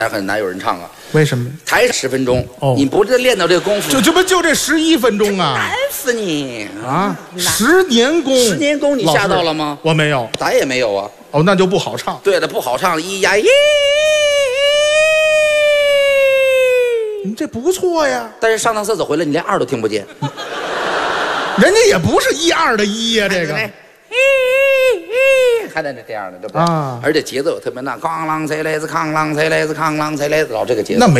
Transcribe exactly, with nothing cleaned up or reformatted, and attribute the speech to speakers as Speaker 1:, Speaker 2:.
Speaker 1: 很难有人唱啊。
Speaker 2: 为什么？
Speaker 1: 台十分钟，
Speaker 2: 哦
Speaker 1: 你不是练到这个功夫，
Speaker 2: 就这不就这十一分钟啊？
Speaker 1: 难死你
Speaker 2: 啊！十年功，
Speaker 1: 十年功你下到了吗？
Speaker 2: 我没有，
Speaker 1: 咱也没有啊。
Speaker 2: 哦，那就不好唱。
Speaker 1: 对了，不好唱了，咿呀咿。
Speaker 2: 你这不错呀。
Speaker 1: 但是上趟厕所回来，你连二都听不见。
Speaker 2: 人家也不是一二的一呀，这个。
Speaker 1: 还得这样的，对不对？
Speaker 2: 啊！
Speaker 1: 而且节奏特别大，哐啷踩来子，哐啷踩来子，哐啷踩来子，老这个节奏。
Speaker 2: 那没。